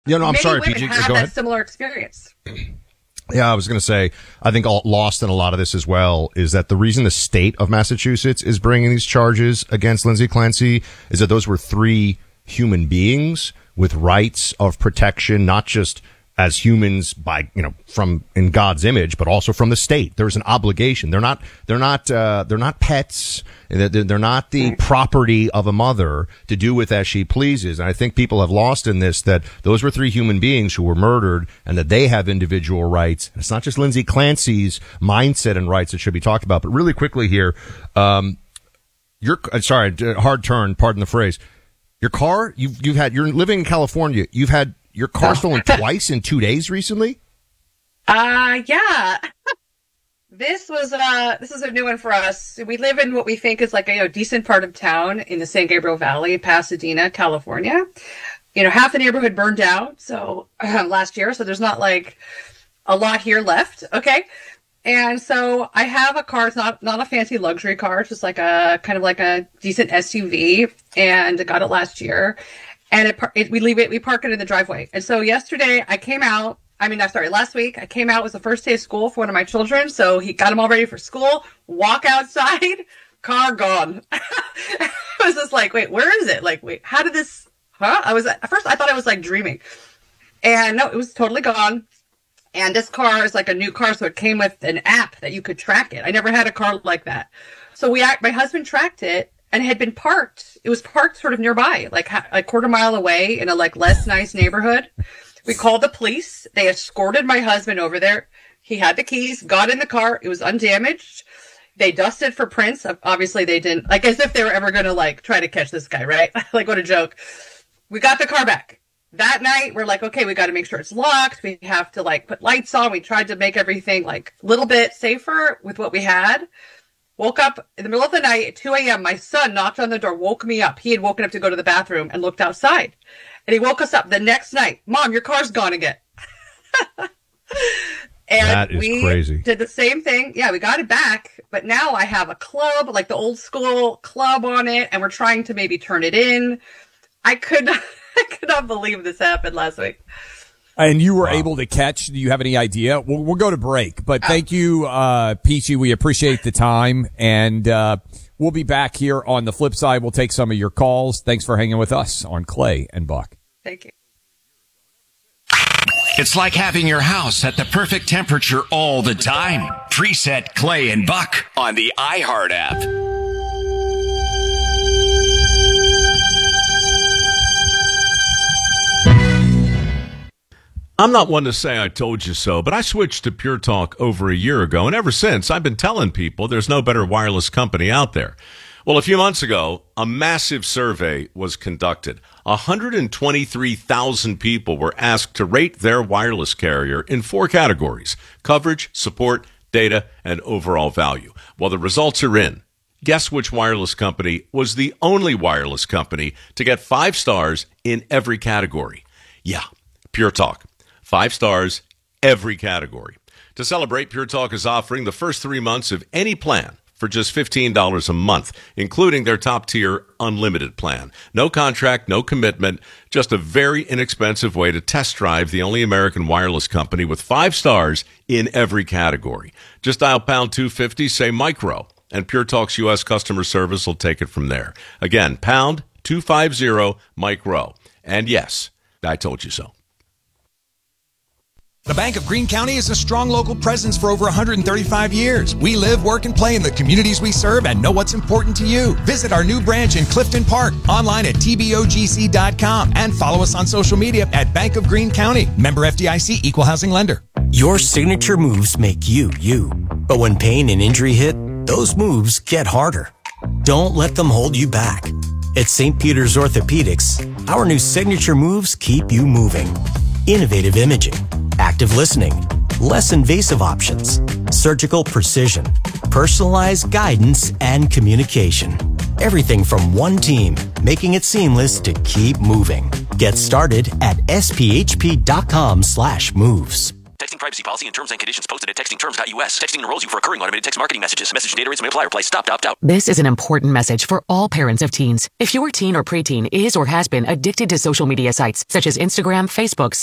Yeah, no, I'm Many sorry, women PG. have Go that ahead. similar experience. Yeah, I was going to say, I think lost in a lot of this as well is that the reason the state of Massachusetts is bringing these charges against Lindsay Clancy is that those were 3 human beings with rights of protection, not just as humans by, from in God's image, but also from the state. There's an obligation. They're not pets. They're not the property of a mother to do with as she pleases. And I think people have lost in this that those were 3 human beings who were murdered and that they have individual rights. And it's not just Lindsay Clancy's mindset and rights that should be talked about. But really quickly here, hard turn, pardon the phrase. Your car, you're living in California. You've had your car stolen twice in 2 days recently? Yeah. This is a new one for us. We live in what we think is like a decent part of town in the San Gabriel Valley, Pasadena, California. Half the neighborhood burned down last year, so there's not like a lot here left. Okay. And so I have a car. It's not a fancy luxury car. It's just like a kind of like a decent SUV, and I got it last year. And we park it in the driveway. And so last week I came out. It was the first day of school for one of my children. So he got them all ready for school, walk outside, car gone. I was just like, wait, where is it? Like, wait, how did this, at first I thought I was like dreaming. And no, it was totally gone. And this car is like a new car. So it came with an app that you could track it. I never had a car like that. So my husband tracked it. And it had been parked. It was parked sort of nearby, like a quarter mile away in a like less nice neighborhood. We called the police. They escorted my husband over there. He had the keys, got in the car. It was undamaged. They dusted for prints. Obviously they didn't, like as if they were ever going to like try to catch this guy, right? Like what a joke. We got the car back. That night we're like, okay, we got to make sure it's locked. We have to like put lights on. We tried to make everything like a little bit safer with what we had. Woke up in the middle of the night at 2 a.m. My son knocked on the door, woke me up. He had woken up to go to the bathroom and looked outside. And he woke us up the next night. Mom, your car's gone again. And that is crazy. Did the same thing. Yeah, we got it back. But now I have a club, like the old school club on it. And we're trying to maybe turn it in. I could not believe this happened last week. And you were able to catch. Do you have any idea? We'll go to break, but thank you, Peachy. We appreciate the time, and we'll be back here on the flip side. We'll take some of your calls. Thanks for hanging with us on Clay and Buck. Thank you. It's like having your house at the perfect temperature all the time. Preset Clay and Buck on the iHeart app. I'm not one to say I told you so, but I switched to Pure Talk over a year ago, and ever since, I've been telling people there's no better wireless company out there. Well, a few months ago, a massive survey was conducted. 123,000 people were asked to rate their wireless carrier in 4 categories: coverage, support, data, and overall value. Well, the results are in. Guess which wireless company was the only wireless company to get 5 stars in every category? Yeah, Pure Talk. 5 stars, every category. To celebrate, Pure Talk is offering the first 3 months of any plan for just $15 a month, including their top-tier unlimited plan. No contract, no commitment, just a very inexpensive way to test drive the only American wireless company with 5 stars in every category. Just dial pound 250, say micro, and Pure Talk's U.S. customer service will take it from there. Again, pound 250 micro. And yes, I told you so. The Bank of Greene County is a strong local presence for over 135 years. We live, work, and play in the communities we serve and know what's important to you. Visit our new branch in Clifton Park, online at tbogc.com, and follow us on social media at Bank of Greene County. Member FDIC, Equal Housing Lender. Your signature moves make you, you. But when pain and injury hit, those moves get harder. Don't let them hold you back. At St. Peter's Orthopedics, our new signature moves keep you moving. Innovative imaging, active listening, less invasive options, surgical precision, personalized guidance, and communication. Everything from one team, making it seamless to keep moving. Get started at sphp.com/moves. Texting privacy policy and terms and conditions posted at textingterms.us. Texting enrolls you for recurring automated text marketing messages. Message and data rates may apply. Reply stop to opt out. This is an important message for all parents of teens. If your teen or preteen is or has been addicted to social media sites such as Instagram, Facebook,